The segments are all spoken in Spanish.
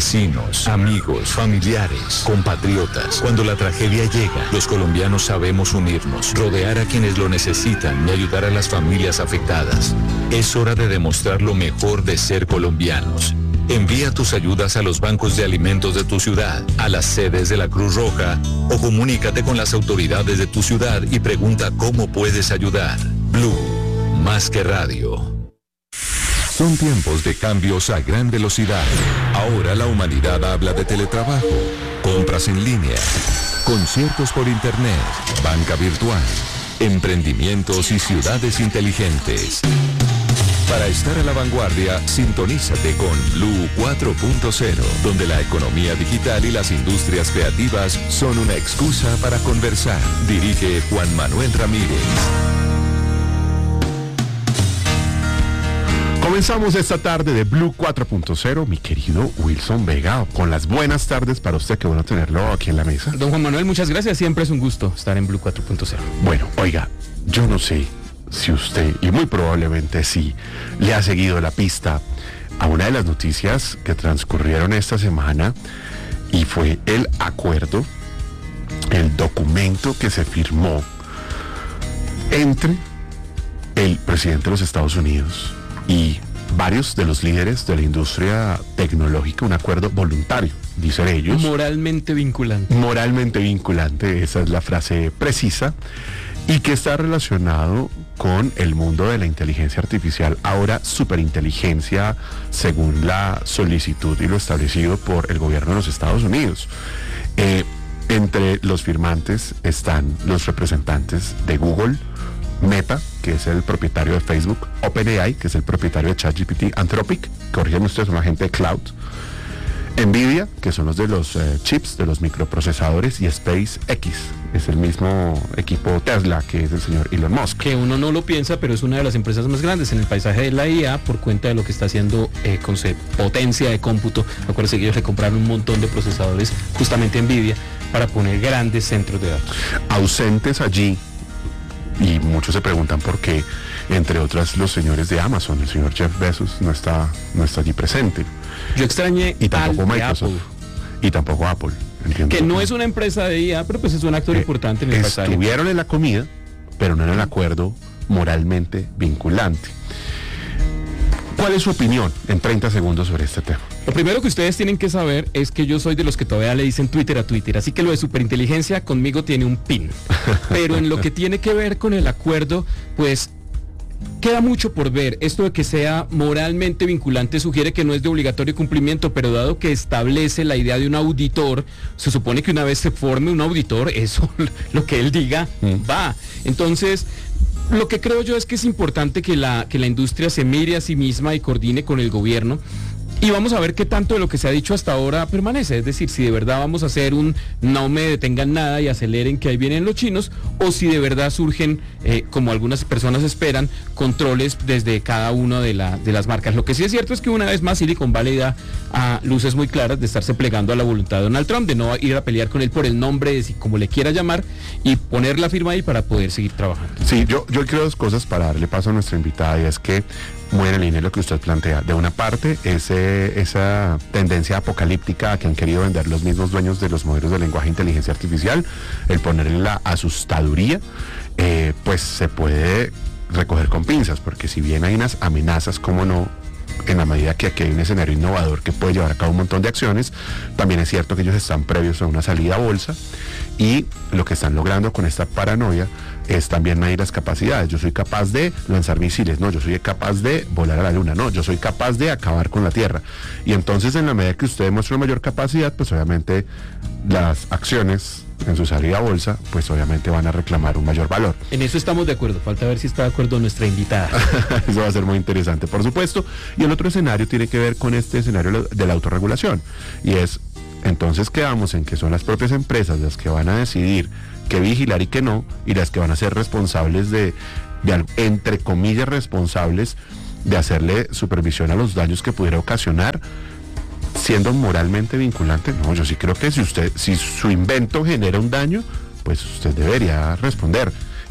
Vecinos, amigos, familiares, compatriotas. Cuando la tragedia llega, los colombianos sabemos unirnos, rodear a quienes lo necesitan y ayudar a las familias afectadas. Es hora de demostrar lo mejor de ser colombianos. Envía tus ayudas a los bancos de alimentos de tu ciudad, a las sedes de la Cruz Roja o comunícate con las autoridades de tu ciudad y pregunta cómo puedes ayudar. Blue, más que radio. Son tiempos de cambios a gran velocidad. Ahora la humanidad habla de teletrabajo, compras en línea, conciertos por internet, banca virtual, emprendimientos y ciudades inteligentes. Para estar a la vanguardia, sintonízate con Blue 4.0, donde la economía digital y las industrias creativas son una excusa para conversar. Dirige Juan Manuel Ramírez. Comenzamos esta tarde de Blue 4.0, mi querido Wilson Vega, con las buenas tardes para usted, qué bueno tenerlo aquí en la mesa. Don Juan Manuel, muchas gracias, siempre es un gusto estar en Blue 4.0. Bueno, oiga, yo no sé si usted, y muy probablemente sí, le ha seguido la pista a una de las noticias que transcurrieron esta semana, y fue el acuerdo, el documento que se firmó entre el presidente de los Estados Unidos y varios de los líderes de la industria tecnológica, un acuerdo voluntario, dicen ellos. Moralmente vinculante. Moralmente vinculante, esa es la frase precisa, y que está relacionado con el mundo de la inteligencia artificial, ahora superinteligencia, según la solicitud y lo establecido por el gobierno de los Estados Unidos. Entre los firmantes están los representantes de Google, Meta, que es el propietario de Facebook, OpenAI, que es el propietario de ChatGPT, Anthropic, corríganme ustedes, son la gente de Cloud, Nvidia, que son los de los chips, de los microprocesadores, y SpaceX, es el mismo equipo Tesla, que es el señor Elon Musk. Que uno no lo piensa, pero es una de las empresas más grandes en el paisaje de la IA por cuenta de lo que está haciendo con su potencia de cómputo. Acuérdense que ellos le compraron un montón de procesadores, justamente Nvidia, para poner grandes centros de datos. Ausentes allí, y muchos se preguntan por qué, entre otras los señores de Amazon, el señor Jeff Bezos no está allí presente. Yo extrañé y tampoco Microsoft Apple. Y tampoco Apple, entiendo. Que no es una empresa de IA, pero pues es un actor importante en el pasaje. Estuvieron en la comida, pero no en el acuerdo moralmente vinculante. ¿Cuál es su opinión en 30 segundos sobre este tema? Lo primero que ustedes tienen que saber es que yo soy de los que todavía le dicen Twitter a Twitter, así que lo de superinteligencia conmigo tiene un pin. Pero en lo que tiene que ver con el acuerdo, pues queda mucho por ver. Esto de que sea moralmente vinculante sugiere que no es de obligatorio cumplimiento, pero dado que establece la idea de un auditor, se supone que una vez se forme un auditor, eso, lo que él diga, va. Entonces, lo que creo yo es que es importante que la industria se mire a sí misma y coordine con el gobierno. Y vamos a ver qué tanto de lo que se ha dicho hasta ahora permanece, es decir, si de verdad vamos a hacer un no me detengan nada y aceleren que ahí vienen los chinos, o si de verdad surgen, como algunas personas esperan, controles desde cada una de las marcas. Lo que sí es cierto es que una vez más Silicon Valley da a luces muy claras de estarse plegando a la voluntad de Donald Trump, de no ir a pelear con él por el nombre, como le quiera llamar, y poner la firma ahí para poder seguir trabajando. Sí, yo creo dos cosas para darle paso a nuestra invitada, y es que muy en la línea de lo que usted plantea. De una parte, esa tendencia apocalíptica a que han querido vender los mismos dueños de los modelos de lenguaje e inteligencia artificial, el ponerle la asustaduría, pues se puede recoger con pinzas, porque si bien hay unas amenazas, como no, en la medida que aquí hay un escenario innovador que puede llevar a cabo un montón de acciones, también es cierto que ellos están previos a una salida a bolsa, y lo que están logrando con esta paranoia es también medir las capacidades. Yo soy capaz de lanzar misiles, no, yo soy capaz de volar a la luna, no, yo soy capaz de acabar con la Tierra. Y entonces, en la medida que usted demuestre una mayor capacidad, pues obviamente las acciones en su salida a bolsa, pues obviamente van a reclamar un mayor valor. En eso estamos de acuerdo, falta ver si está de acuerdo nuestra invitada. Eso va a ser muy interesante, por supuesto. Y el otro escenario tiene que ver con este escenario de la autorregulación, y es, entonces quedamos en que son las propias empresas las que van a decidir qué vigilar y qué no, y las que van a ser responsables de entre comillas, responsables de hacerle supervisión a los daños que pudiera ocasionar, siendo moralmente vinculante. No, yo sí creo que si su invento genera un daño, pues usted debería responder.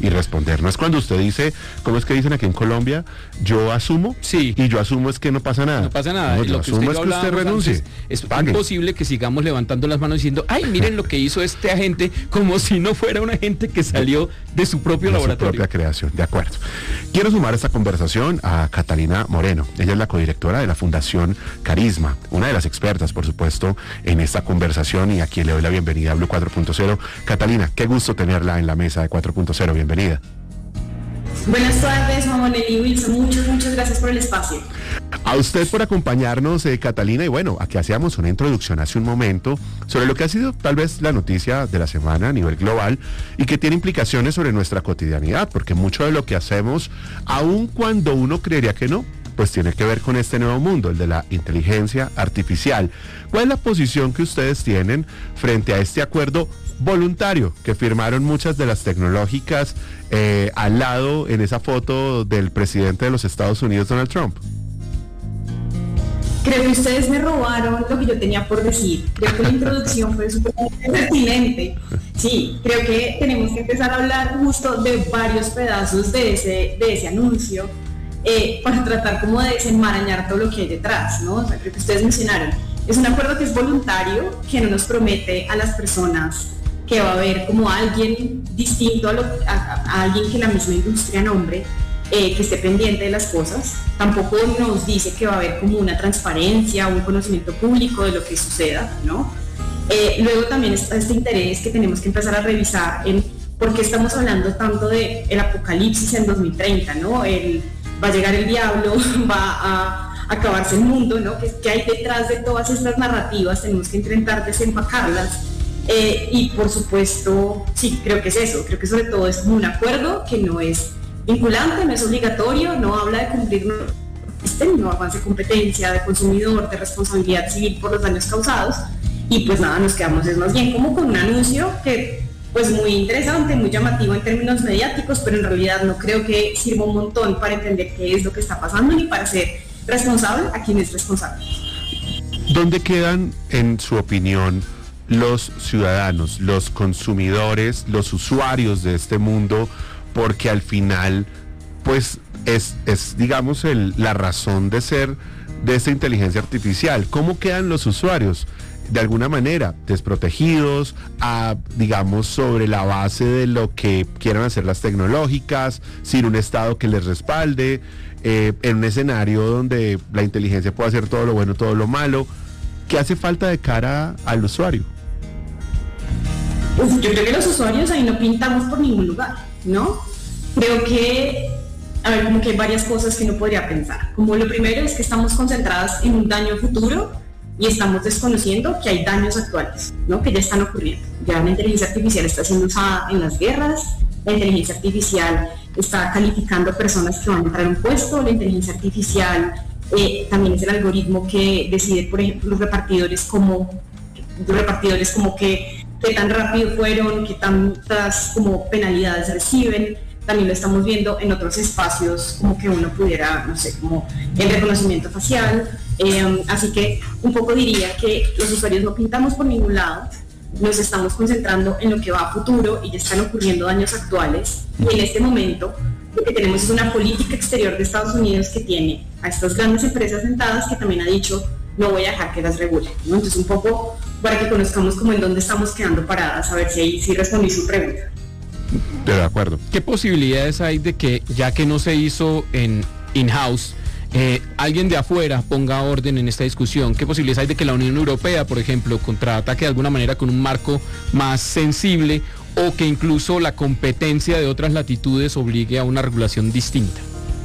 y responder. No es cuando usted dice, ¿cómo es que dicen aquí en Colombia? Yo asumo, sí, y yo asumo es que no pasa nada. No pasa nada. No, yo asumo es que usted renuncie. Es imposible que sigamos levantando las manos diciendo, ay, miren lo que hizo este agente, como si no fuera un agente que salió de su propio laboratorio. Su propia creación, de acuerdo. Quiero sumar a esta conversación a Catalina Moreno. Ella es la codirectora de la Fundación Carisma, una de las expertas, por supuesto, en esta conversación, y a quien le doy la bienvenida a Blue 4.0. Catalina, qué gusto tenerla en la mesa de 4.0. Bienvenida. Buenas tardes, Juan Manuel y Wilson. Muchas gracias por el espacio. A usted por acompañarnos, Catalina, y bueno, aquí hacíamos una introducción hace un momento sobre lo que ha sido tal vez la noticia de la semana a nivel global y que tiene implicaciones sobre nuestra cotidianidad, porque mucho de lo que hacemos, aun cuando uno creería que no, pues tiene que ver con este nuevo mundo, el de la inteligencia artificial. ¿Cuál es la posición que ustedes tienen frente a este acuerdo voluntario que firmaron muchas de las tecnológicas al lado en esa foto del presidente de los Estados Unidos, Donald Trump? Creo que ustedes me robaron lo que yo tenía por decir. Creo que la introducción fue súper pertinente. Sí, creo que tenemos que empezar a hablar justo de varios pedazos de ese anuncio para tratar como de desenmarañar todo lo que hay detrás, ¿no? O sea, creo que ustedes mencionaron. Es un acuerdo que es voluntario, que no nos promete a las personas que va a haber como alguien distinto a alguien que la misma industria nombre, que esté pendiente de las cosas. Tampoco nos dice que va a haber como una transparencia, un conocimiento público de lo que suceda, ¿no? Luego también está este interés que tenemos que empezar a revisar en por qué estamos hablando tanto de el apocalipsis en 2030, ¿no? Va a llegar el diablo, va a acabarse el mundo, ¿no? ¿Qué hay detrás de todas estas narrativas? Tenemos que intentar desempacarlas. Y por supuesto, sí, creo que es eso. Creo que sobre todo es un acuerdo que no es vinculante, no es obligatorio, no habla de cumplir normas de competencia, de consumidor, de responsabilidad civil por los daños causados, y pues nada, nos quedamos es más bien como con un anuncio que pues muy interesante, muy llamativo en términos mediáticos, pero en realidad no creo que sirva un montón para entender qué es lo que está pasando ni para ser responsable a quien es responsable. ¿Dónde quedan, en su opinión, los ciudadanos, los consumidores, los usuarios de este mundo? Porque al final, pues, es digamos, la razón de ser de esta inteligencia artificial. ¿Cómo quedan los usuarios? De alguna manera, desprotegidos, digamos, sobre la base de lo que quieran hacer las tecnológicas, sin un Estado que les respalde, en un escenario donde la inteligencia puede hacer todo lo bueno, todo lo malo. ¿Qué hace falta de cara al usuario? Yo creo que los usuarios ahí no pintamos por ningún lugar, ¿no? Creo que, como que hay varias cosas que uno podría pensar. Como lo primero es que estamos concentradas en un daño futuro y estamos desconociendo que hay daños actuales, ¿no? Que ya están ocurriendo. Ya la inteligencia artificial está siendo usada en las guerras, la inteligencia artificial está calificando personas que van a entrar a un puesto, la inteligencia artificial también es el algoritmo que decide, por ejemplo, los repartidores como que qué tan rápido fueron, qué tantas como penalidades reciben. También lo estamos viendo en otros espacios, como que uno pudiera, no sé, como el reconocimiento facial. Así que un poco diría que los usuarios no pintamos por ningún lado, nos estamos concentrando en lo que va a futuro y ya están ocurriendo daños actuales. Y en este momento lo que tenemos es una política exterior de Estados Unidos que tiene a estas grandes empresas sentadas que también ha dicho no voy a dejar que las regulen, ¿no? Entonces un poco para que conozcamos como en dónde estamos quedando paradas, a ver si respondí su pregunta. De acuerdo. ¿Qué posibilidades hay de que, ya que no se hizo en in-house, alguien de afuera ponga orden en esta discusión? ¿Qué posibilidades hay de que la Unión Europea, por ejemplo, contraataque de alguna manera con un marco más sensible, o que incluso la competencia de otras latitudes obligue a una regulación distinta?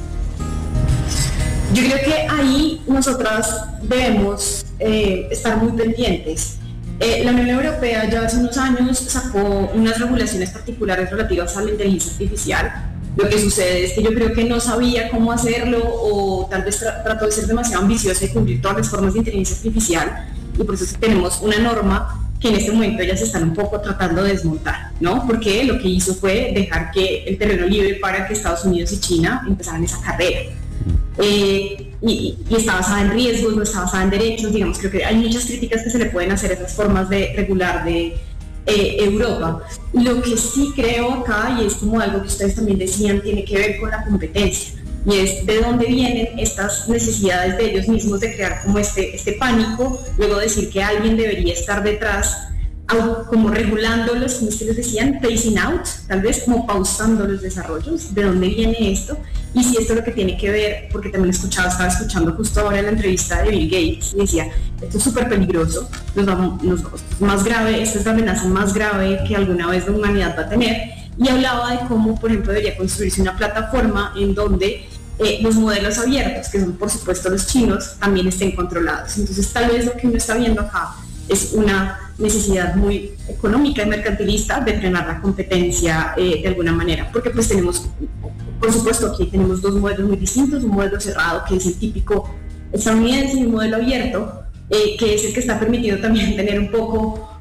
Yo creo que ahí nosotras debemos estar muy pendientes. La Unión Europea ya hace unos años sacó unas regulaciones particulares relativas a la inteligencia artificial. Lo que sucede es que yo creo que no sabía cómo hacerlo, o tal vez trató de ser demasiado ambiciosa y cumplir todas las formas de inteligencia artificial, y por eso tenemos una norma que en este momento ya se están un poco tratando de desmontar, ¿no? Porque lo que hizo fue dejar que el terreno libre para que Estados Unidos y China empezaran esa carrera. Y está basada en riesgos, no está basada en derechos. Digamos, creo que hay muchas críticas que se le pueden hacer a esas formas de regular de Europa. Lo que sí creo acá, y es como algo que ustedes también decían, tiene que ver con la competencia, y es de dónde vienen estas necesidades de ellos mismos de crear como este pánico, luego decir que alguien debería estar detrás, como regulándolos, como ustedes decían, phasing out, tal vez como pausando los desarrollos, de dónde viene esto, y si esto es lo que tiene que ver, porque también estaba escuchando justo ahora la entrevista de Bill Gates, y decía, esto es súper peligroso, más grave, esta es la amenaza más grave que alguna vez la humanidad va a tener, y hablaba de cómo, por ejemplo, debería construirse una plataforma en donde los modelos abiertos, que son por supuesto los chinos, también estén controlados. Entonces tal vez lo que uno está viendo acá es una necesidad muy económica y mercantilista de frenar la competencia de alguna manera, porque pues tenemos, por supuesto, aquí tenemos dos modelos muy distintos, un modelo cerrado que es el típico estadounidense y un modelo abierto que es el que está permitido también tener un poco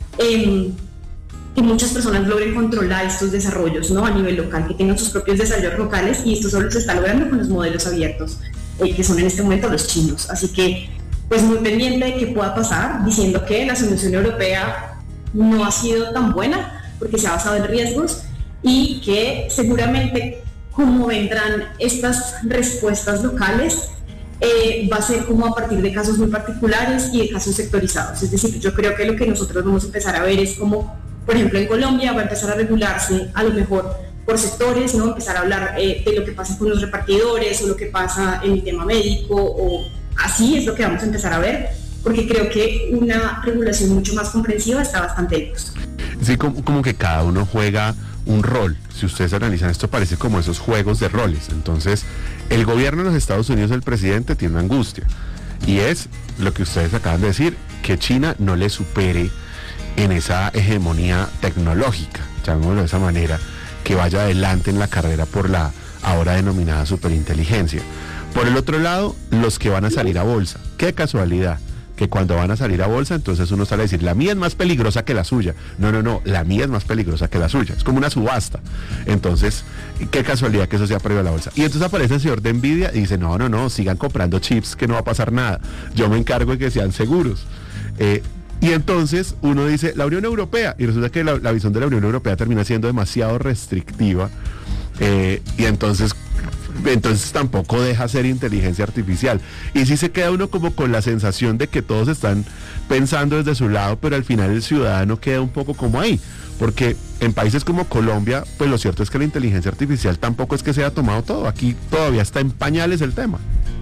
que muchas personas logren controlar estos desarrollos, ¿no? A nivel local, que tengan sus propios desarrollos locales, y esto solo se está logrando con los modelos abiertos, que son en este momento los chinos. Así que pues muy pendiente de qué pueda pasar, diciendo que la solución europea no ha sido tan buena porque se ha basado en riesgos, y que seguramente como vendrán estas respuestas locales va a ser como a partir de casos muy particulares y de casos sectorizados. Es decir, yo creo que lo que nosotros vamos a empezar a ver es como, por ejemplo, en Colombia va a empezar a regularse a lo mejor por sectores, ¿no? Empezar a hablar de lo que pasa con los repartidores o lo que pasa en el tema médico, o así es lo que vamos a empezar a ver, porque creo que una regulación mucho más comprensiva está bastante lejos. Sí, como que cada uno juega un rol. Si ustedes analizan esto, parece como esos juegos de roles. Entonces, el gobierno de los Estados Unidos, el presidente, tiene una angustia, y es lo que ustedes acaban de decir, que China no le supere en esa hegemonía tecnológica, llamémoslo de esa manera, que vaya adelante en la carrera por la ahora denominada superinteligencia. Por el otro lado, los que van a salir a bolsa. Qué casualidad que cuando van a salir a bolsa, entonces uno sale a decir, la mía es más peligrosa que la suya. No, la mía es más peligrosa que la suya. Es como una subasta. Entonces, qué casualidad que eso sea previo a la bolsa. Y entonces aparece el señor de Nvidia y dice, no, sigan comprando chips que no va a pasar nada. Yo me encargo de que sean seguros. Y entonces uno dice, la Unión Europea, y resulta que la visión de la Unión Europea termina siendo demasiado restrictiva, y entonces tampoco deja ser inteligencia artificial. Y sí se queda uno como con la sensación de que todos están pensando desde su lado, pero al final el ciudadano queda un poco como ahí. Porque en países como Colombia, pues lo cierto es que la inteligencia artificial tampoco es que se haya tomado todo. Aquí todavía está en pañales el tema.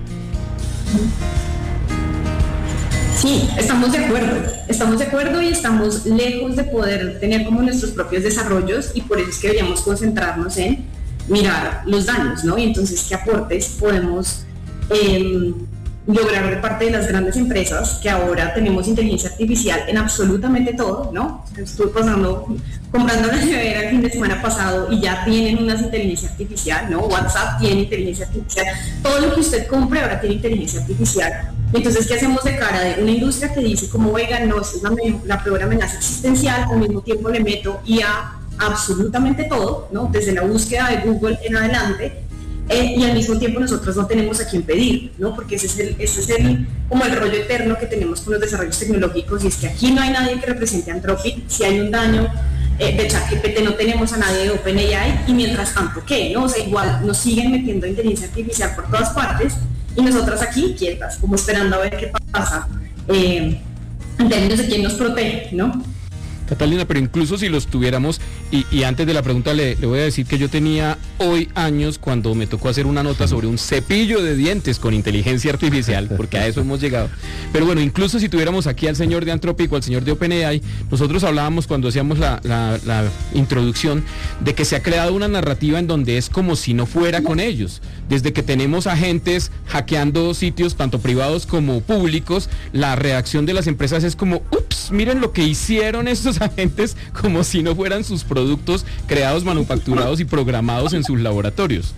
Sí, estamos de acuerdo y estamos lejos de poder tener como nuestros propios desarrollos, y por eso es que deberíamos concentrarnos en mirar los daños, ¿no? Y entonces qué aportes podemos lograr de parte de las grandes empresas, que ahora tenemos inteligencia artificial en absolutamente todo, ¿no? Estuve comprando la nevera el fin de semana pasado y ya tienen una inteligencia artificial, ¿no? WhatsApp tiene inteligencia artificial, todo lo que usted compre ahora tiene inteligencia artificial. Entonces, ¿qué hacemos de cara de una industria que dice como, oigan, no, esta es la peor amenaza existencial, al mismo tiempo le meto IA absolutamente todo, ¿no? Desde la búsqueda de Google en adelante, y al mismo tiempo nosotros no tenemos a quién pedir, ¿no? Porque ese es como el rollo eterno que tenemos con los desarrollos tecnológicos, y es que aquí no hay nadie que represente a Anthropic. Si hay un daño de ChatGPT, no tenemos a nadie de OpenAI, y mientras tanto, ¿qué? ¿No? O sea, igual nos siguen metiendo inteligencia artificial por todas partes, y nosotras aquí quietas, como esperando a ver qué pasa, en términos de quién nos protege, ¿no? Catalina, pero incluso si los tuviéramos, y antes de la pregunta le voy a decir que yo tenía hoy años cuando me tocó hacer una nota sobre un cepillo de dientes con inteligencia artificial, porque a eso hemos llegado. Pero bueno, incluso si tuviéramos aquí al señor de Anthropic o al señor de OpenAI, nosotros hablábamos cuando hacíamos la introducción de que se ha creado una narrativa en donde es como si no fuera con ellos. Desde que tenemos agentes hackeando sitios tanto privados como públicos, la reacción de las empresas es como, ups, miren lo que hicieron estos agentes, como si no fueran sus productos creados, manufacturados y programados en sus laboratorios.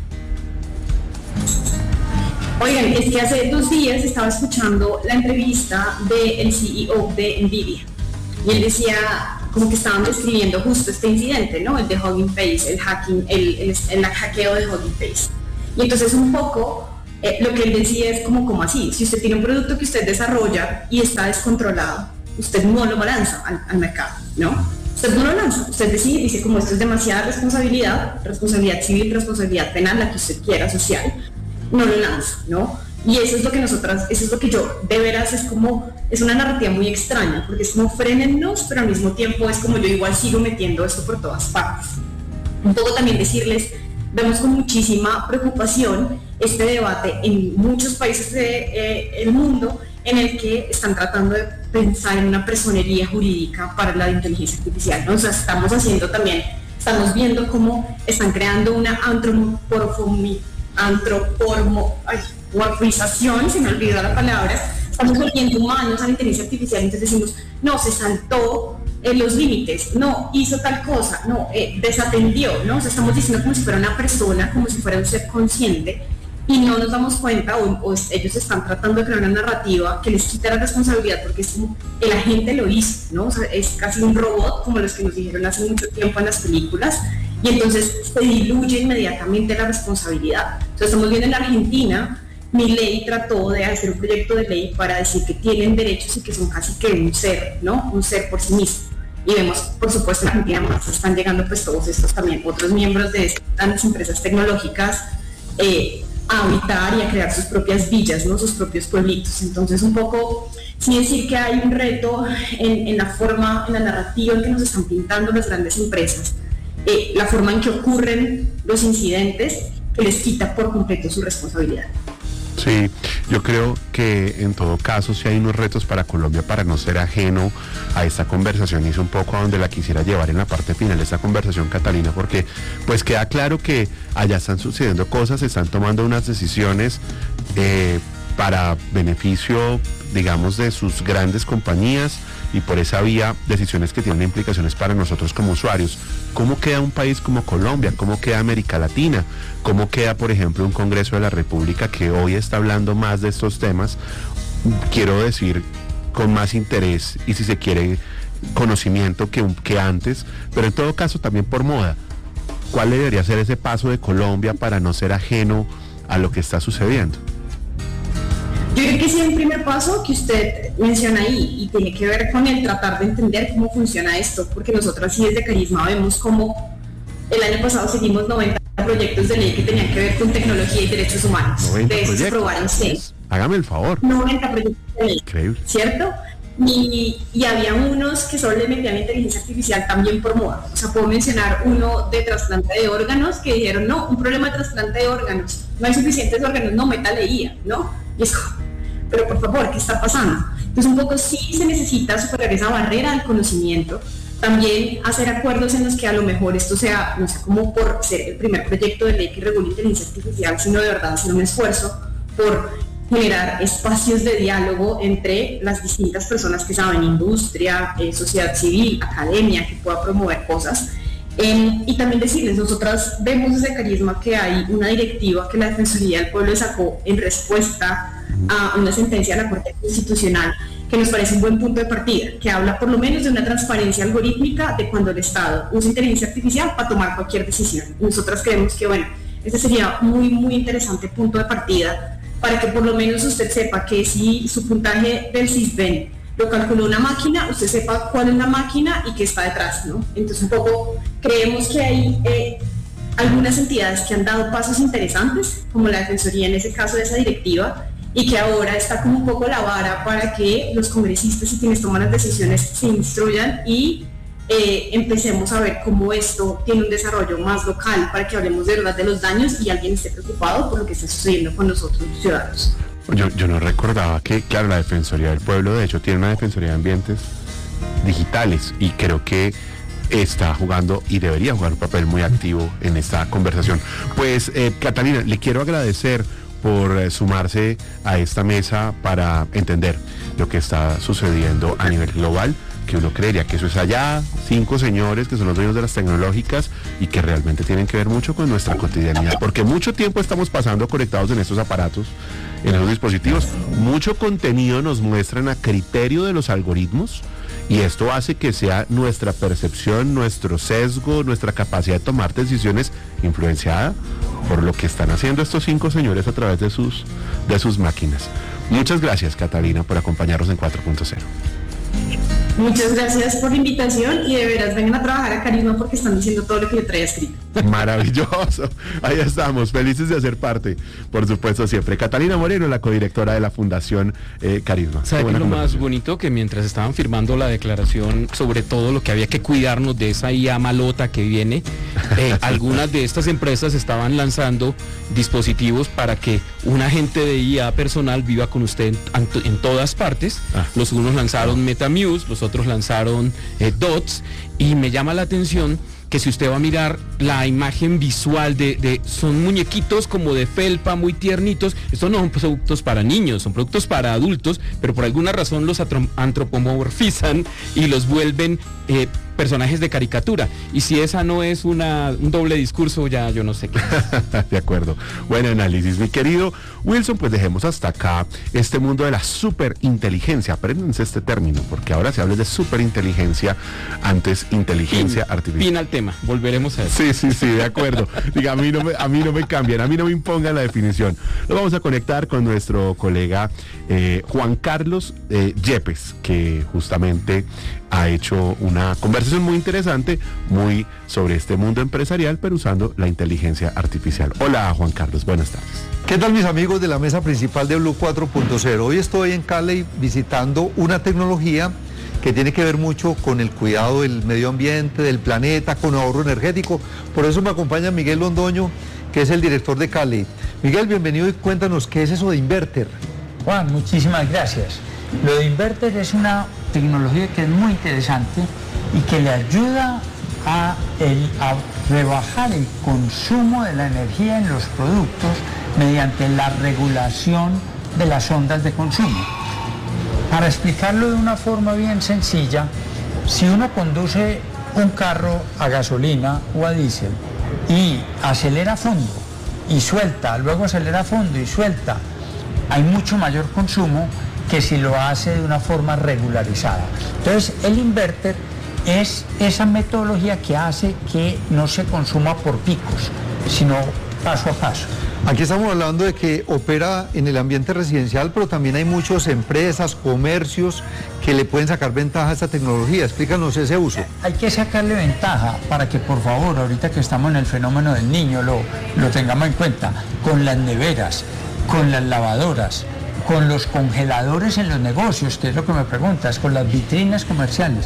Oigan, es que hace 2 días estaba escuchando la entrevista del CEO de Nvidia, y él decía como que estaban describiendo justo este incidente, ¿no? El de Hugging Face, el hackeo de Hugging Face. Y entonces un poco lo que él decía es como así, si usted tiene un producto que usted desarrolla y está descontrolado, usted no lo lanza al mercado, ¿no? usted no lo lanza, usted decide, dice como esto es demasiada responsabilidad civil, responsabilidad penal, la que usted quiera, social, no lo lanza, ¿no? Y eso es lo que eso es lo que yo, de veras, es una narrativa muy extraña, porque es como frénennos, pero al mismo tiempo es como yo igual sigo metiendo esto por todas partes. Un poco también decirles, vemos con muchísima preocupación este debate en muchos países del mundo en el que están tratando de pensar en una personería jurídica para la inteligencia artificial, ¿no? O sea, estamos viendo cómo están creando una antropomorfización, se me olvidó la palabra, estamos volviendo humanos a la inteligencia artificial, entonces decimos, no, se saltó los límites, no, hizo tal cosa, no, desatendió, ¿no? O sea, estamos diciendo como si fuera una persona, como si fuera un ser consciente, y no nos damos cuenta, o ellos están tratando de crear una narrativa que les quita la responsabilidad, porque es como, el agente lo hizo, ¿no? O sea, es casi un robot, como los que nos dijeron hace mucho tiempo en las películas, y entonces se diluye inmediatamente la responsabilidad. Entonces estamos viendo en la Argentina, Milei trató de hacer un proyecto de ley para decir que tienen derechos y que son casi que un ser, ¿no? Un ser por sí mismo. Y vemos, por supuesto, en Argentina más están llegando pues todos estos también, otros miembros de estas empresas tecnológicas a habitar y a crear sus propias villas, ¿no? Sus propios pueblitos. Entonces un poco, sin decir que hay un reto en la forma, en la narrativa en que nos están pintando las grandes empresas, la forma en que ocurren los incidentes que les quita por completo su responsabilidad. Sí, yo creo que en todo caso sí hay unos retos para Colombia para no ser ajeno a esta conversación, y es un poco a donde la quisiera llevar en la parte final de esta conversación, Catalina, porque pues queda claro que allá están sucediendo cosas, se están tomando unas decisiones para beneficio, digamos, de sus grandes compañías, y por esa vía decisiones que tienen implicaciones para nosotros como usuarios. ¿Cómo queda un país como Colombia? ¿Cómo queda América Latina? ¿Cómo queda, por ejemplo, un Congreso de la República que hoy está hablando más de estos temas? Quiero decir, con más interés y, si se quiere, conocimiento que antes, pero en todo caso también por moda. ¿Cuál debería ser ese paso de Colombia para no ser ajeno a lo que está sucediendo? Yo creo que sí es un primer paso que usted menciona ahí, y tiene que ver con el tratar de entender cómo funciona esto, porque nosotros sí desde Carisma vemos cómo el año pasado seguimos 90 proyectos de ley que tenían que ver con tecnología y derechos humanos. 90 de estos se proyectos. aprobaron 6. Hágame el favor. 90 proyectos de ley. Increíble. ¿Cierto? Y había unos que solo le metían inteligencia artificial también por moda. O sea, puedo mencionar uno de trasplante de órganos que dijeron, no, un problema de trasplante de órganos, no hay suficientes órganos, no, meta leía, ¿no? Y es como, pero por favor, ¿qué está pasando? Entonces un poco sí se necesita superar esa barrera del conocimiento, también hacer acuerdos en los que a lo mejor esto sea, no sea como por ser el primer proyecto de ley que regule inteligencia artificial, sino de verdad hacer un esfuerzo por generar espacios de diálogo entre las distintas personas que saben, industria, sociedad civil, academia, que pueda promover cosas. Y también decirles, nosotras vemos desde Carisma que hay una directiva que la Defensoría del Pueblo sacó en respuesta a una sentencia de la Corte Constitucional, que nos parece un buen punto de partida, que habla por lo menos de una transparencia algorítmica de cuando el Estado usa inteligencia artificial para tomar cualquier decisión. Y nosotras creemos que, bueno, ese sería muy, muy interesante punto de partida para que por lo menos usted sepa que si su puntaje del CISBEN lo calculó una máquina, usted sepa cuál es la máquina y qué está detrás, ¿no? Entonces un poco creemos que hay algunas entidades que han dado pasos interesantes, como la Defensoría en ese caso de esa directiva, y que ahora está como un poco la vara para que los congresistas y quienes toman las decisiones se instruyan y empecemos a ver cómo esto tiene un desarrollo más local, para que hablemos de verdad de los daños y alguien esté preocupado por lo que está sucediendo con nosotros los ciudadanos. Yo no recordaba que, claro, la Defensoría del Pueblo de hecho tiene una Defensoría de Ambientes digitales, y creo que está jugando y debería jugar un papel muy activo en esta conversación. Pues Catalina, le quiero agradecer por sumarse a esta mesa para entender lo que está sucediendo a nivel global, que uno creería que eso es allá, 5 señores que son los dueños de las tecnológicas y que realmente tienen que ver mucho con nuestra cotidianidad, porque mucho tiempo estamos pasando conectados en estos aparatos, en esos dispositivos, mucho contenido nos muestran a criterio de los algoritmos, y esto hace que sea nuestra percepción, nuestro sesgo, nuestra capacidad de tomar decisiones influenciada por lo que están haciendo estos 5 señores a través de sus máquinas. Muchas gracias, Catalina, por acompañarnos en 4.0. Muchas gracias por la invitación y de veras vengan a trabajar a Carisma porque están diciendo todo lo que yo traía escrito. Maravilloso. Ahí estamos, felices de hacer parte, por supuesto, siempre. Catalina Moreno, la codirectora de la Fundación Carisma. ¿Sabe qué es lo más bonito? Que mientras estaban firmando la declaración sobre todo lo que había que cuidarnos de esa IA malota que viene, algunas de estas empresas estaban lanzando dispositivos para que un agente de IA personal viva con usted en todas partes. Los unos lanzaron MetaMuse, los otros lanzaron Dots, y me llama la atención que si usted va a mirar la imagen visual son muñequitos como de felpa, muy tiernitos. Estos no son productos para niños, son productos para adultos, pero por alguna razón los antropomorfizan y los vuelven personajes de caricatura. Y si esa no es un doble discurso, ya yo no sé qué. De acuerdo. Buen análisis, mi querido Wilson. Pues dejemos hasta acá este mundo de la superinteligencia. Apréndanse este término, porque ahora se habla de superinteligencia, antes inteligencia artificial. Fin al tema, volveremos a eso. Sí, de acuerdo. Diga, a mí no me cambian, a mí no me impongan la definición. Lo vamos a conectar con nuestro colega Juan Carlos Yepes, que justamente ha hecho una conversación muy interesante, muy sobre este mundo empresarial, pero usando la inteligencia artificial. Hola, Juan Carlos, buenas tardes. ¿Qué tal, mis amigos de la mesa principal de Blue 4.0? Hoy estoy en Cali visitando una tecnología que tiene que ver mucho con el cuidado del medio ambiente, del planeta, con ahorro energético. Por eso me acompaña Miguel Londoño, que es el director de Cali. Miguel, bienvenido y cuéntanos, ¿qué es eso de Inverter? Juan, muchísimas gracias. Lo de Inverter es una tecnología que es muy interesante y que le ayuda a rebajar el consumo de la energía en los productos mediante la regulación de las ondas de consumo. Para explicarlo de una forma bien sencilla, si uno conduce un carro a gasolina o a diésel y acelera a fondo y suelta, luego acelera a fondo y suelta, hay mucho mayor consumo que si lo hace de una forma regularizada. Entonces, el inverter es esa metodología que hace que no se consuma por picos, sino paso a paso. Aquí estamos hablando de que opera en el ambiente residencial, pero también hay muchas empresas, comercios que le pueden sacar ventaja a esta tecnología. Explícanos ese uso. Hay que sacarle ventaja para que, por favor, ahorita que estamos en el fenómeno del niño, lo tengamos en cuenta, con las neveras, con las lavadoras, con los congeladores en los negocios, que es lo que me preguntas, con las vitrinas comerciales.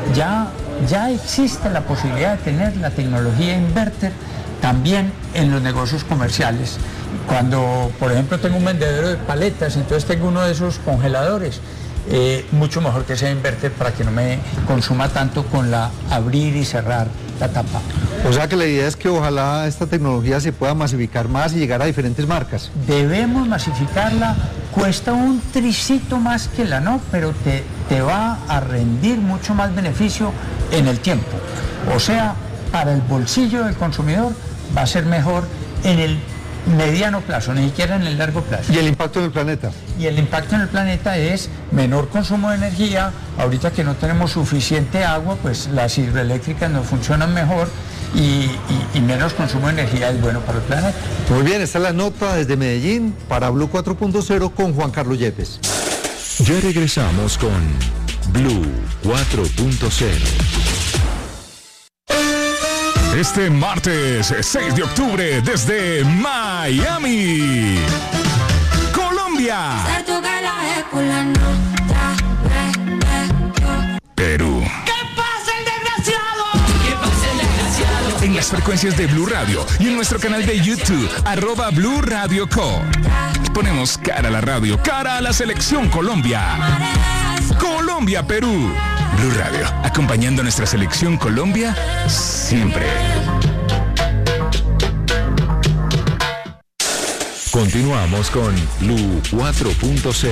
Ya existe la posibilidad de tener la tecnología inverter también en los negocios comerciales. Cuando, por ejemplo, tengo un vendedero de paletas, entonces tengo uno de esos congeladores, mucho mejor que sea inverter para que no me consuma tanto con la abrir y cerrar la tapa. O sea que la idea es que ojalá esta tecnología se pueda masificar más y llegar a diferentes marcas. Debemos masificarla, cuesta un tricito más que la no, pero te va a rendir mucho más beneficio en el tiempo. O sea, para el bolsillo del consumidor va a ser mejor en el mediano plazo, ni siquiera en el largo plazo. ¿Y el impacto en el planeta? Y el impacto en el planeta es menor consumo de energía. Ahorita que no tenemos suficiente agua, pues las hidroeléctricas no funcionan mejor y menos consumo de energía es bueno para el planeta. Muy bien, esta es la nota desde Medellín para Blue 4.0 con Juan Carlos Yepes. Ya regresamos con Blue 4.0. Este martes 6 de octubre desde Miami, Colombia, Perú. ¿Qué pasa el desgraciado? ¿Qué pasa el desgraciado? En las frecuencias de Blue Radio y en nuestro canal de YouTube, @Blue Radio Co. Ponemos cara a la radio, cara a la selección Colombia. Colombia, Perú. Blue Radio, acompañando a nuestra selección Colombia siempre. Continuamos con Blue 4.0.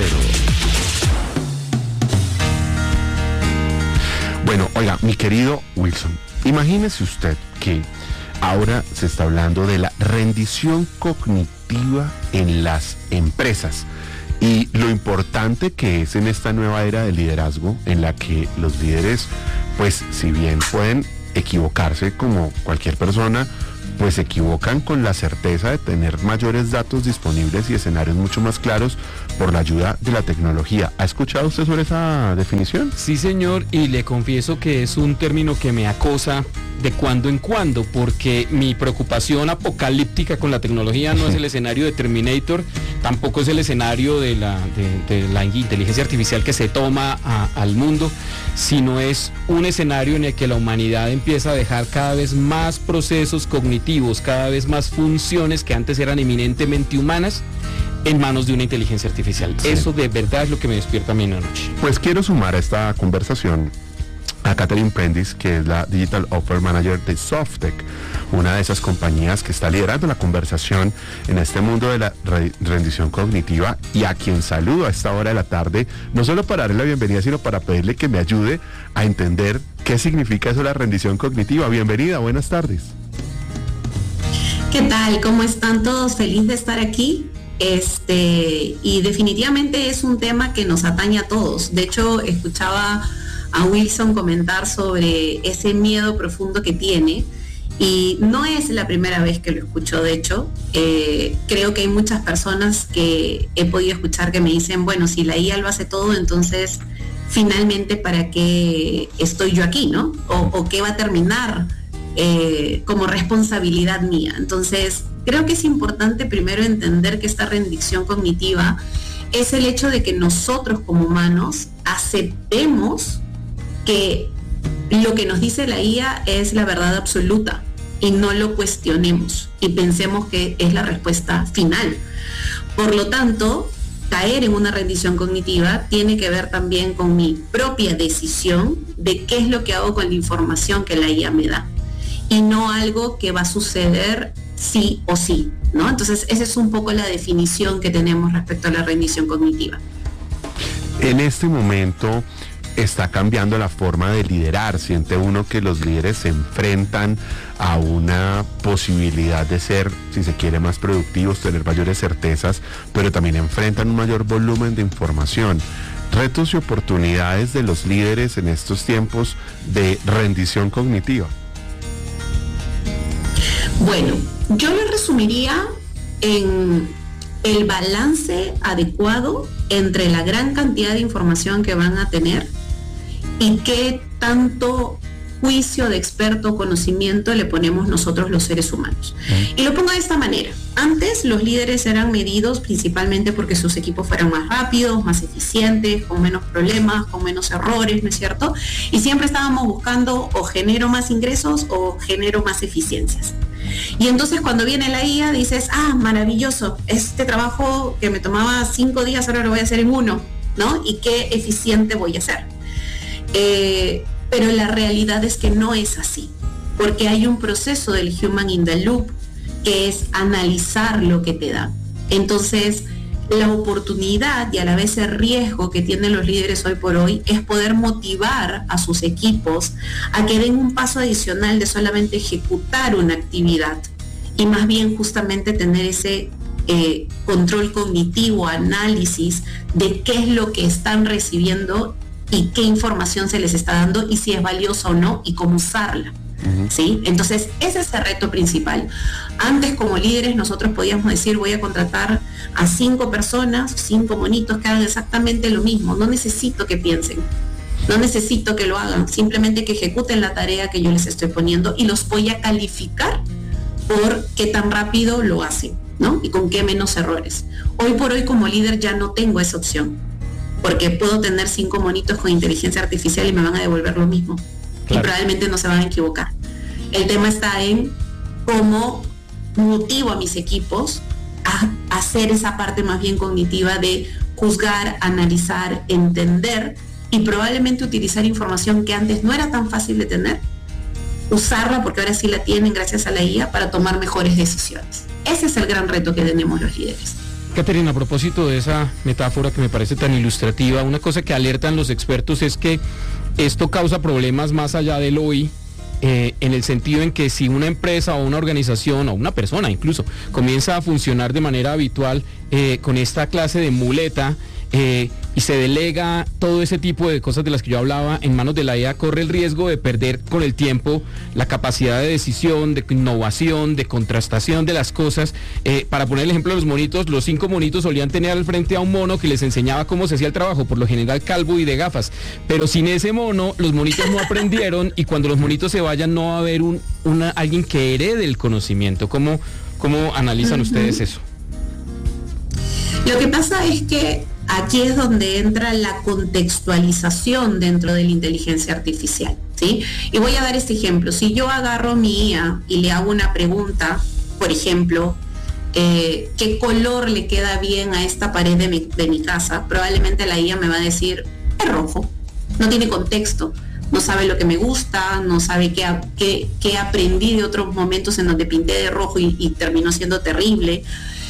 Bueno, oiga, mi querido Wilson, imagínese usted que ahora se está hablando de la rendición cognitiva en las empresas y lo importante que es en esta nueva era de liderazgo en la que los líderes, pues si bien pueden equivocarse como cualquier persona, pues se equivocan con la certeza de tener mayores datos disponibles y escenarios mucho más claros por la ayuda de la tecnología. ¿Ha escuchado usted sobre esa definición? Sí, señor, y le confieso que es un término que me acosa de cuando en cuando, porque mi preocupación apocalíptica con la tecnología no es el escenario de Terminator, tampoco es el escenario de la inteligencia artificial que se toma al mundo, sino es un escenario en el que la humanidad empieza a dejar cada vez más procesos cognitivos, cada vez más funciones que antes eran eminentemente humanas, en manos de una inteligencia artificial. Sí. Eso de verdad es lo que me despierta a mí en la noche. Pues quiero sumar a esta conversación a Catherine Prentice, que es la Digital Offer Manager de Softec, una de esas compañías que está liderando la conversación en este mundo de la rendición cognitiva, y a quien saludo a esta hora de la tarde, no solo para darle la bienvenida, sino para pedirle que me ayude a entender qué significa eso, la rendición cognitiva. Bienvenida, buenas tardes. ¿Qué tal? ¿Cómo están todos? Feliz de estar aquí. Y definitivamente es un tema que nos atañe a todos. De hecho, escuchaba a Wilson comentar sobre ese miedo profundo que tiene, y no es la primera vez que lo escucho. De hecho, creo que hay muchas personas que he podido escuchar que me dicen, bueno, si la IA lo hace todo, entonces finalmente ¿para qué estoy yo aquí, no? O qué va a terminar como responsabilidad mía. Entonces, creo que es importante primero entender que esta rendición cognitiva es el hecho de que nosotros como humanos aceptemos que lo que nos dice la IA es la verdad absoluta y no lo cuestionemos y pensemos que es la respuesta final. Por lo tanto, caer en una rendición cognitiva tiene que ver también con mi propia decisión de qué es lo que hago con la información que la IA me da, y no algo que va a suceder sí o sí, ¿no? Entonces, esa es un poco la definición que tenemos respecto a la rendición cognitiva. En este momento está cambiando la forma de liderar. Siente uno que los líderes se enfrentan a una posibilidad de ser, si se quiere, más productivos, tener mayores certezas, pero también enfrentan un mayor volumen de información. Retos y oportunidades de los líderes en estos tiempos de rendición cognitiva. Bueno, yo lo resumiría en el balance adecuado entre la gran cantidad de información que van a tener y qué tanto juicio de experto, conocimiento le ponemos nosotros los seres humanos. Y lo pongo de esta manera. Antes los líderes eran medidos principalmente porque sus equipos fueran más rápidos, más eficientes, con menos problemas, con menos errores, ¿no es cierto? Y siempre estábamos buscando o genero más ingresos o genero más eficiencias. Y entonces cuando viene la IA dices, maravilloso, este trabajo que me tomaba 5 días ahora lo voy a hacer en 1, ¿no? Y qué eficiente voy a ser. Pero la realidad es que no es así, porque hay un proceso del Human in the Loop que es analizar lo que te da. Entonces, la oportunidad y a la vez el riesgo que tienen los líderes hoy por hoy es poder motivar a sus equipos a que den un paso adicional de solamente ejecutar una actividad y más bien justamente tener ese control cognitivo, análisis de qué es lo que están recibiendo y qué información se les está dando y si es valiosa o no y cómo usarla. ¿Sí? Entonces, ese es el reto principal. Antes, como líderes, nosotros podíamos decir, voy a contratar a 5 personas, 5 monitos que hagan exactamente lo mismo. No necesito que piensen, no necesito que lo hagan, simplemente que ejecuten la tarea que yo les estoy poniendo y los voy a calificar por qué tan rápido lo hacen, ¿no? Y con qué menos errores. Hoy por hoy, como líder, ya no tengo esa opción, porque puedo tener 5 monitos con inteligencia artificial y me van a devolver lo mismo. Claro. Y probablemente no se van a equivocar. El tema está en cómo motivo a mis equipos a hacer esa parte más bien cognitiva de juzgar, analizar, entender y probablemente utilizar información que antes no era tan fácil de tener, usarla porque ahora sí la tienen gracias a la IA para tomar mejores decisiones. Ese es el gran reto que tenemos los líderes. Catherine, a propósito de esa metáfora que me parece tan ilustrativa, una cosa que alertan los expertos es que esto causa problemas más allá del hoy, en el sentido en que si una empresa o una organización o una persona incluso comienza a funcionar de manera habitual con esta clase de muleta, y se delega todo ese tipo de cosas de las que yo hablaba en manos de la IA, corre el riesgo de perder con el tiempo la capacidad de decisión, de innovación, de contrastación de las cosas. Para poner el ejemplo de los monitos, los 5 monitos solían tener al frente a un mono que les enseñaba cómo se hacía el trabajo, por lo general calvo y de gafas, pero sin ese mono los monitos no aprendieron, y cuando los monitos se vayan no va a haber alguien que herede el conocimiento. ¿Cómo analizan ustedes eso? Lo que pasa es que aquí es donde entra la contextualización dentro de la inteligencia artificial, ¿sí? Y voy a dar este ejemplo. Si yo agarro mi IA y le hago una pregunta, por ejemplo, ¿qué color le queda bien a esta pared de mi casa? Probablemente la IA me va a decir, es rojo. No tiene contexto, no sabe lo que me gusta, no sabe qué aprendí de otros momentos en donde pinté de rojo y terminó siendo terrible.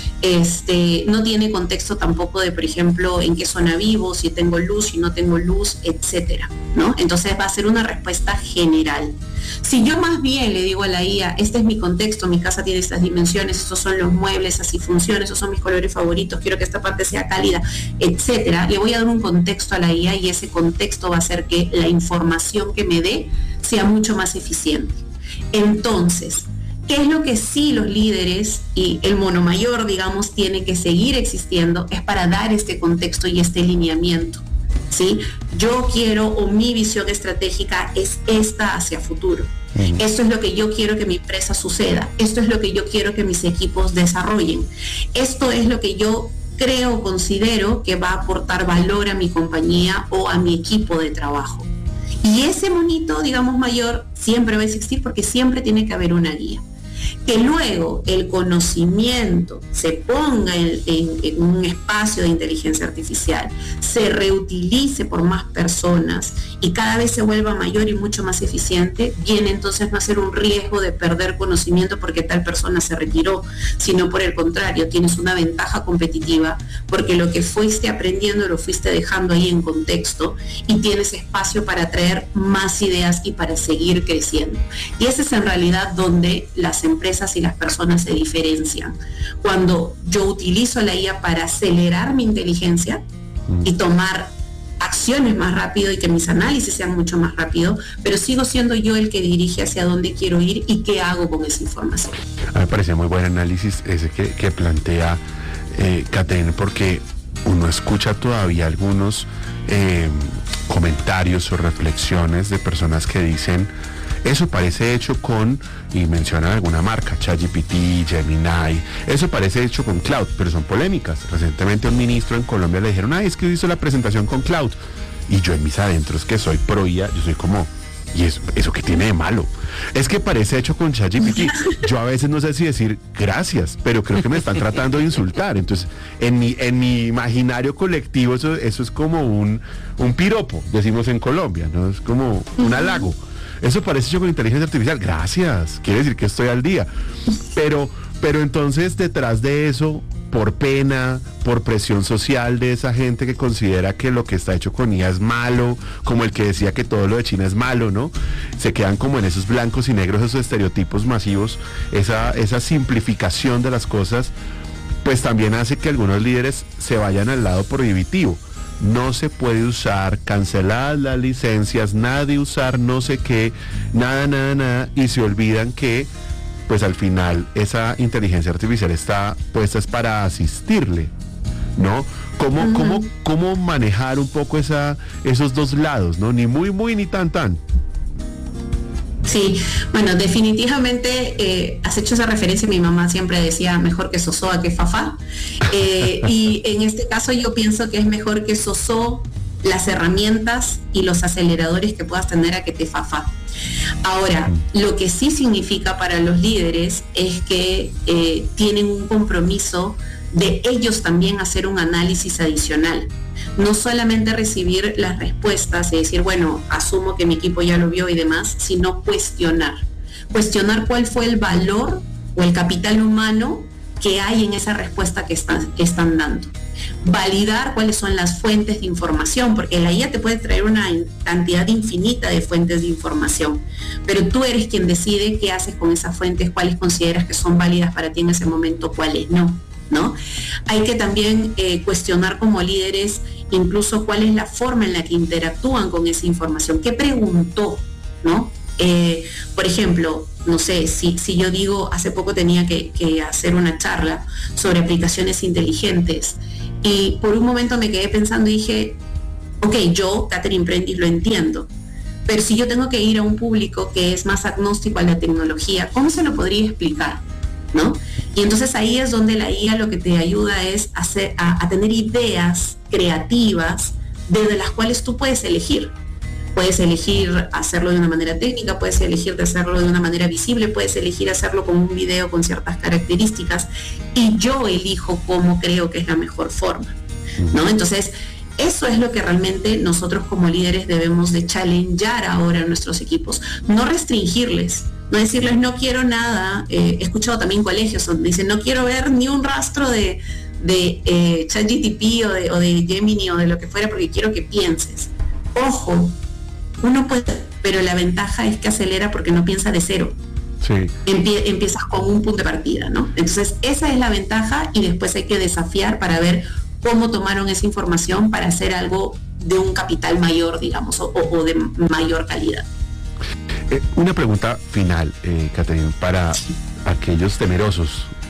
No tiene contexto tampoco de, por ejemplo, en qué zona vivo, si tengo luz, si no tengo luz, etcétera, ¿no? Entonces va a ser una respuesta general. Si yo más bien le digo a la IA, este es mi contexto, mi casa tiene estas dimensiones, estos son los muebles, así funciona, esos son mis colores favoritos, quiero que esta parte sea cálida, etcétera, le voy a dar un contexto a la IA, y ese contexto va a hacer que la información que me dé sea mucho más eficiente. Entonces, ¿qué es lo que sí los líderes y el mono mayor, digamos, tiene que seguir existiendo? Es para dar este contexto y este lineamiento, ¿sí? Yo quiero, o mi visión estratégica es esta hacia futuro. Esto es lo que yo quiero que mi empresa suceda. Esto es lo que yo quiero que mis equipos desarrollen. Esto es lo que yo creo, considero que va a aportar valor a mi compañía o a mi equipo de trabajo. Y ese monito, digamos, mayor, siempre va a existir porque siempre tiene que haber una guía. Que luego el conocimiento se ponga en un espacio de inteligencia artificial, se reutilice por más personas y cada vez se vuelva mayor y mucho más eficiente, viene entonces no a ser un riesgo de perder conocimiento porque tal persona se retiró, sino por el contrario, tienes una ventaja competitiva porque lo que fuiste aprendiendo lo fuiste dejando ahí en contexto y tienes espacio para traer más ideas y para seguir creciendo. Y ese es en realidad donde las empresas y las personas se diferencian. Cuando yo utilizo la IA para acelerar mi inteligencia y tomar acciones más rápido y que mis análisis sean mucho más rápido, pero sigo siendo yo el que dirige hacia dónde quiero ir y qué hago con esa información. A mí me parece muy buen análisis ese que plantea Katherine, porque uno escucha todavía algunos comentarios o reflexiones de personas que dicen, eso parece hecho con, y mencionan alguna marca, ChatGPT, Gemini, eso parece hecho con Cloud, pero son polémicas. Recientemente un ministro en Colombia le dijeron, es que hizo la presentación con Cloud, y yo en mis adentros, que soy pro IA, yo soy como, ¿y eso qué tiene de malo? Es que parece hecho con ChatGPT. Yo a veces no sé si decir gracias, pero creo que me están tratando de insultar. Entonces, en mi imaginario colectivo, eso es como un piropo, decimos en Colombia, ¿no? Es como un halago. Eso parece hecho con inteligencia artificial. Gracias. Quiere decir que estoy al día. Pero entonces detrás de eso, por pena, por presión social de esa gente que considera que lo que está hecho con IA es malo, como el que decía que todo lo de China es malo, ¿no? Se quedan como en esos blancos y negros, esos estereotipos masivos, esa simplificación de las cosas, pues también hace que algunos líderes se vayan al lado prohibitivo. No se puede usar, cancelar las licencias, nada de usar no sé qué, nada, y se olvidan que, pues al final, esa inteligencia artificial está puesta es para asistirle, ¿no? ¿Cómo manejar un poco esos dos lados, ¿no? Ni muy, ni tan. Sí, bueno, definitivamente has hecho esa referencia, mi mamá siempre decía mejor que sosoa que fafá, y en este caso yo pienso que es mejor que sosó las herramientas y los aceleradores que puedas tener a que te fafá. Ahora, lo que sí significa para los líderes es que tienen un compromiso de ellos también hacer un análisis adicional. No solamente recibir las respuestas y decir, bueno, asumo que mi equipo ya lo vio y demás, sino cuestionar cuál fue el valor o el capital humano que hay en esa respuesta que están dando. Validar cuáles son las fuentes de información, porque la IA te puede traer una cantidad infinita de fuentes de información, pero tú eres quien decide qué haces con esas fuentes, cuáles consideras que son válidas para ti en ese momento, cuáles no. Hay que también cuestionar como líderes incluso cuál es la forma en la que interactúan con esa información, qué preguntó, ¿no? Por ejemplo, no sé, si yo digo, hace poco tenía que hacer una charla sobre aplicaciones inteligentes y por un momento me quedé pensando y dije, ok, yo, Catherine Prentice, lo entiendo, pero si yo tengo que ir a un público que es más agnóstico a la tecnología, ¿cómo se lo podría explicar? ¿No? Y entonces ahí es donde la IA lo que te ayuda es a tener ideas creativas desde las cuales tú puedes elegir. Puedes elegir hacerlo de una manera técnica, puedes elegir de hacerlo de una manera visible, puedes elegir hacerlo con un video con ciertas características y yo elijo cómo creo que es la mejor forma, ¿no? Entonces, eso es lo que realmente nosotros como líderes debemos de challengear ahora a nuestros equipos, no restringirles, no decirles no quiero nada. He escuchado también colegios donde dicen no quiero ver ni un rastro de ChatGPT o de Gemini o de lo que fuera porque quiero que pienses. Ojo, uno puede, pero la ventaja es que acelera porque no piensa de cero. Sí. Empiezas con un punto de partida, ¿no? Entonces esa es la ventaja y después hay que desafiar para ver cómo tomaron esa información para hacer algo de un capital mayor, digamos, o de mayor calidad. Una pregunta final, Catherine, para aquellos temerosos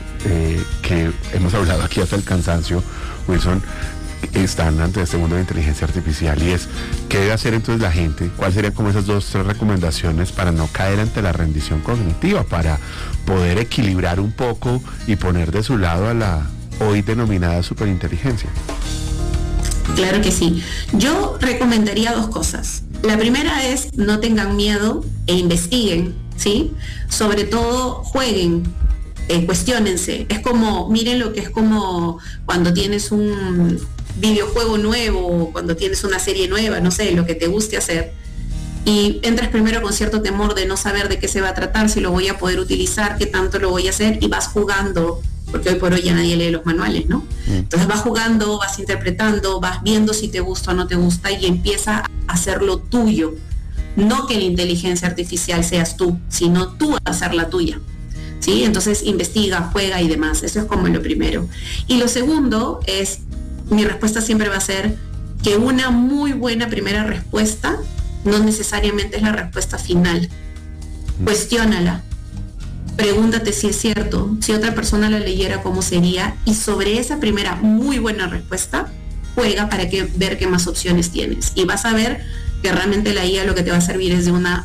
que hemos hablado aquí hasta el cansancio, Wilson, están ante este mundo de inteligencia artificial, y es, ¿qué debe hacer entonces la gente? ¿Cuáles serían como esas 2-3 recomendaciones para no caer ante la rendición cognitiva, para poder equilibrar un poco y poner de su lado a la hoy denominada superinteligencia? Claro que sí. Yo recomendaría 2 cosas. La primera es no tengan miedo e investiguen, ¿sí? Sobre todo jueguen, cuestiónense. Es como, miren lo que es como cuando tienes un videojuego nuevo, cuando tienes una serie nueva, no sé, lo que te guste hacer. Y entras primero con cierto temor de no saber de qué se va a tratar, si lo voy a poder utilizar, qué tanto lo voy a hacer, y vas jugando, porque hoy por hoy ya nadie lee los manuales, ¿no? Entonces vas jugando, vas interpretando, vas viendo si te gusta o no te gusta y empieza a hacerlo tuyo. No que la inteligencia artificial seas tú, sino tú a hacer la tuya, ¿sí? Entonces investiga, juega y demás. Eso es como lo primero. Y lo segundo es, mi respuesta siempre va a ser que una muy buena primera respuesta no necesariamente es la respuesta final. Cuestiónala. Pregúntate si es cierto, si otra persona lo leyera, cómo sería, y sobre esa primera muy buena respuesta, juega para ver qué más opciones tienes. Y vas a ver que realmente la IA lo que te va a servir es de una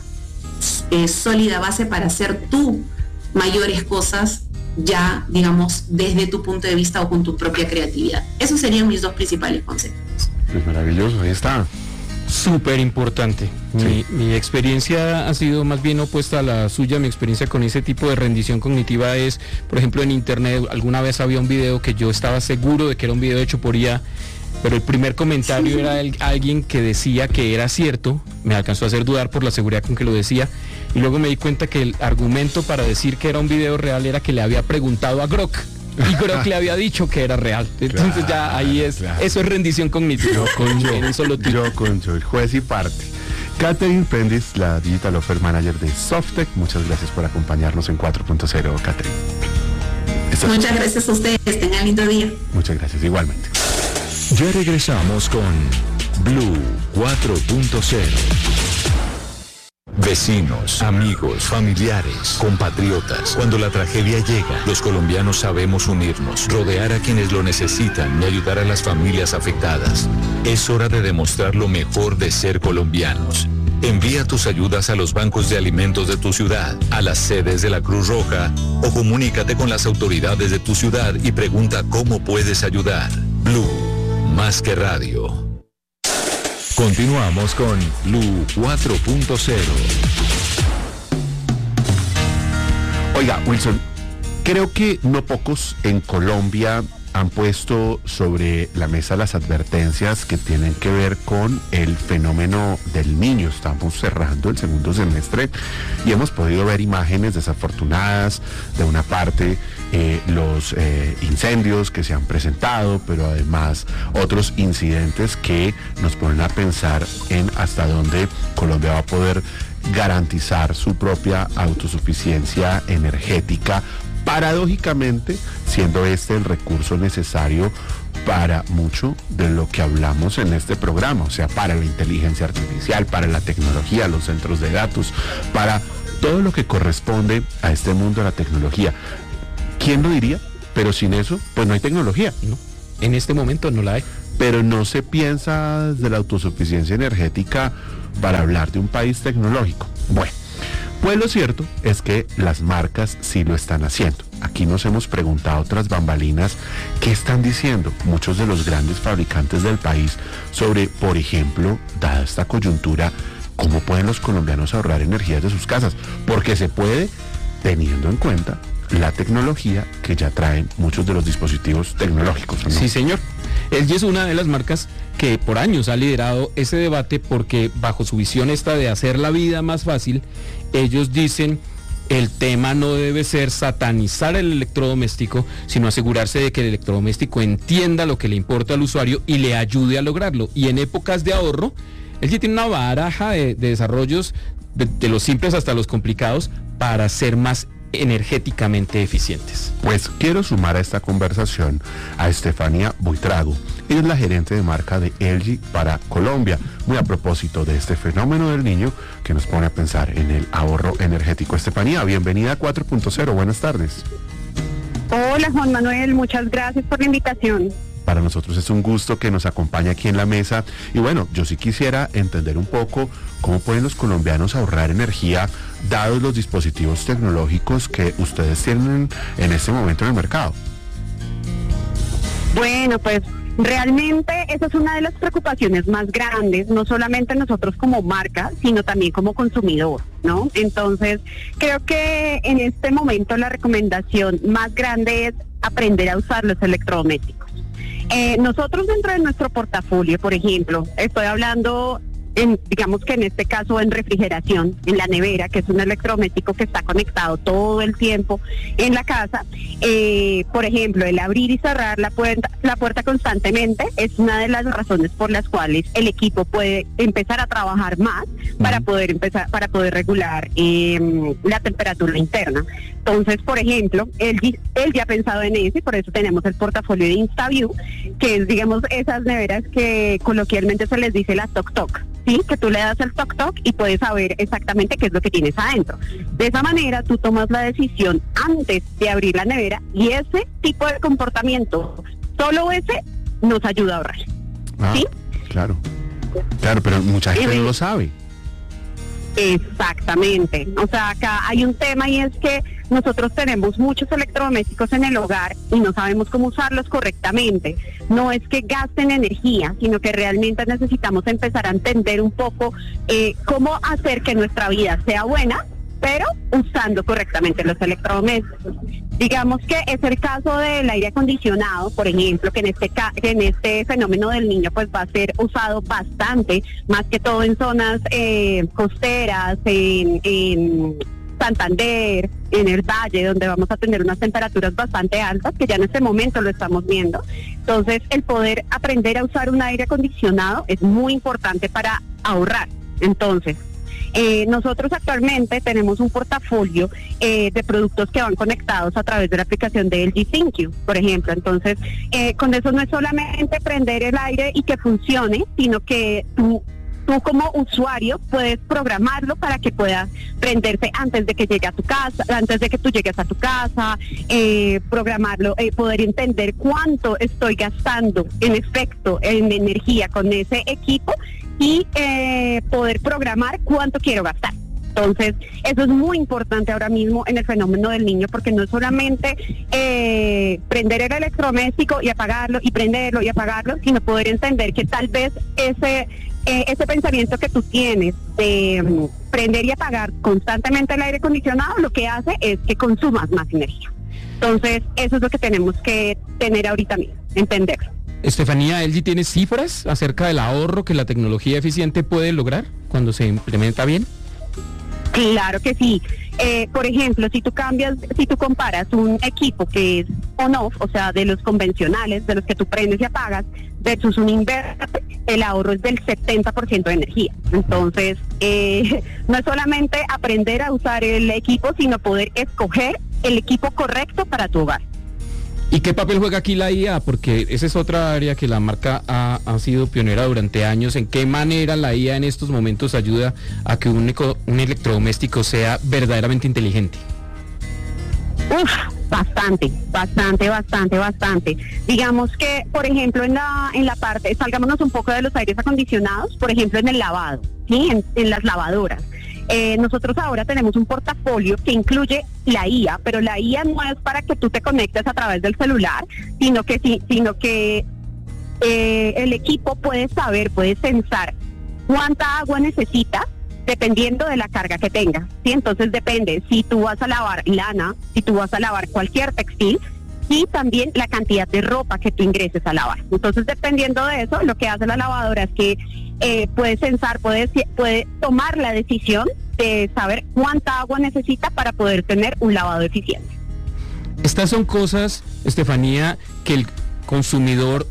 sólida base para hacer tú mayores cosas ya, digamos, desde tu punto de vista o con tu propia creatividad. Esos serían mis 2 principales conceptos. Pues maravilloso, ahí está. Súper importante. Sí. Mi experiencia ha sido más bien opuesta a la suya. Mi experiencia con ese tipo de rendición cognitiva es, por ejemplo, en internet, alguna vez había un video que yo estaba seguro de que era un video hecho por IA, pero el primer comentario era alguien que decía que era cierto, me alcanzó a hacer dudar por la seguridad con que lo decía, y luego me di cuenta que el argumento para decir que era un video real era que le había preguntado a Grok, y Grok le había dicho que era real. Entonces ya ahí es, eso es rendición cognitiva. Yo con el juez y parte. Catherine Prentice, la Digital Offer Manager de Softec, muchas gracias por acompañarnos en 4.0, Catherine. Muchas gracias a ustedes, tengan lindo día. Muchas gracias, igualmente. Ya regresamos con Blue 4.0. Vecinos, amigos, familiares, compatriotas. Cuando la tragedia llega, los colombianos sabemos unirnos, rodear a quienes lo necesitan y ayudar a las familias afectadas. Es hora de demostrar lo mejor de ser colombianos. Envía tus ayudas a los bancos de alimentos de tu ciudad, a las sedes de la Cruz Roja, o comunícate con las autoridades de tu ciudad y pregunta cómo puedes ayudar. Blue, más que radio. Continuamos con Blue 4.0. Oiga, Wilson, creo que no pocos en Colombia han puesto sobre la mesa las advertencias que tienen que ver con el fenómeno del Niño. Estamos cerrando el segundo semestre y hemos podido ver imágenes desafortunadas. De una parte, los incendios que se han presentado, pero además otros incidentes que nos ponen a pensar en hasta dónde Colombia va a poder garantizar su propia autosuficiencia energética, paradójicamente siendo este el recurso necesario para mucho de lo que hablamos en este programa, o sea, para la inteligencia artificial, para la tecnología, los centros de datos, para todo lo que corresponde a este mundo de la tecnología. ¿Quién lo diría? Pero sin eso, pues no hay tecnología. No, en este momento no la hay. Pero no se piensa desde la autosuficiencia energética para hablar de un país tecnológico. Bueno, pues lo cierto es que las marcas sí lo están haciendo. Aquí nos hemos preguntado tras bambalinas qué están diciendo muchos de los grandes fabricantes del país sobre, por ejemplo, dada esta coyuntura, cómo pueden los colombianos ahorrar energía de sus casas, porque se puede teniendo en cuenta la tecnología que ya traen muchos de los dispositivos tecnológicos, ¿no? Sí, señor. LG es una de las marcas que por años ha liderado ese debate porque bajo su visión esta de hacer la vida más fácil, ellos dicen el tema no debe ser satanizar el electrodoméstico, sino asegurarse de que el electrodoméstico entienda lo que le importa al usuario y le ayude a lograrlo. Y en épocas de ahorro, LG tiene una baraja de desarrollos, de los simples hasta los complicados, para ser más energéticamente eficientes. Pues quiero sumar a esta conversación a Estefanía Buitrago. Ella es la gerente de marca de LG para Colombia, muy a propósito de este fenómeno del niño que nos pone a pensar en el ahorro energético. Estefanía, bienvenida a 4.0, buenas tardes. Hola Juan Manuel, muchas gracias por la invitación. Para nosotros es un gusto que nos acompañe aquí en la mesa. Y bueno, yo sí quisiera entender un poco cómo pueden los colombianos ahorrar energía dados los dispositivos tecnológicos que ustedes tienen en este momento en el mercado. Bueno, pues realmente esa es una de las preocupaciones más grandes, no solamente nosotros como marca, sino también como consumidor, ¿no? Entonces, creo que en este momento la recomendación más grande es aprender a usar los electrodomésticos. Nosotros dentro de nuestro portafolio, por ejemplo, estoy hablando, digamos que en este caso en refrigeración, en la nevera, que es un electrodoméstico que está conectado todo el tiempo en la casa. Por ejemplo, el abrir y cerrar la puerta constantemente es una de las razones por las cuales el equipo puede empezar a trabajar más para poder regular la temperatura interna. Entonces, por ejemplo, él ya ha pensado en eso y por eso tenemos el portafolio de InstaView, que es, digamos, esas neveras que coloquialmente se les dice las toc-toc, ¿sí? Que tú le das el toc-toc y puedes saber exactamente qué es lo que tienes adentro. De esa manera, tú tomas la decisión antes de abrir la nevera y ese tipo de comportamiento, solo ese, nos ayuda a ahorrar. ¿Sí? Claro, pero mucha gente no lo sabe. Exactamente. O sea, acá hay un tema y es que nosotros tenemos muchos electrodomésticos en el hogar y no sabemos cómo usarlos correctamente. No es que gasten energía, sino que realmente necesitamos empezar a entender un poco cómo hacer que nuestra vida sea buena, pero usando correctamente los electrodomésticos. Digamos que es el caso del aire acondicionado, por ejemplo, que en este fenómeno del niño pues va a ser usado bastante, más que todo en zonas costeras, en Santander, en el Valle, donde vamos a tener unas temperaturas bastante altas, que ya en este momento lo estamos viendo. Entonces, el poder aprender a usar un aire acondicionado es muy importante para ahorrar. Entonces, nosotros actualmente tenemos un portafolio de productos que van conectados a través de la aplicación de LG ThinQ, por ejemplo. Entonces, con eso no es solamente prender el aire y que funcione, sino que tú como usuario puedes programarlo para que pueda prenderse antes de que llegue a tu casa, antes de que tú llegues a tu casa, programarlo, poder entender cuánto estoy gastando en efecto en energía con ese equipo y poder programar cuánto quiero gastar. Entonces, eso es muy importante ahora mismo en el fenómeno del niño, porque no es solamente prender el electrodoméstico y apagarlo, y prenderlo y apagarlo, sino poder entender que tal vez ese pensamiento que tú tienes de prender y apagar constantemente el aire acondicionado, lo que hace es que consumas más energía. Entonces, eso es lo que tenemos que tener ahorita mismo, entenderlo. Estefanía, ¿LG tiene cifras acerca del ahorro que la tecnología eficiente puede lograr cuando se implementa bien? Claro que sí. Por ejemplo, si tú comparas un equipo que es on-off, o sea, de los convencionales, de los que tú prendes y apagas, versus un inverter, el ahorro es del 70% de energía. Entonces, no es solamente aprender a usar el equipo, sino poder escoger el equipo correcto para tu hogar. ¿Y qué papel juega aquí la IA? Porque esa es otra área que la marca ha sido pionera durante años. ¿En qué manera la IA en estos momentos ayuda a que un electrodoméstico sea verdaderamente inteligente? Bastante. Digamos que, por ejemplo, en la parte, salgámonos un poco de los aires acondicionados, por ejemplo, en el lavado, ¿sí? En las lavadoras. Nosotros ahora tenemos un portafolio que incluye la IA, pero la IA no es para que tú te conectes a través del celular, sino que el equipo puede sensar cuánta agua necesita dependiendo de la carga que tengas, ¿sí? Entonces depende si tú vas a lavar lana, si tú vas a lavar cualquier textil, y también la cantidad de ropa que tú ingreses a lavar. Entonces, dependiendo de eso, lo que hace la lavadora es que puede sensar, puede tomar la decisión de saber cuánta agua necesita para poder tener un lavado eficiente. Estas son cosas, Estefanía, que el consumidor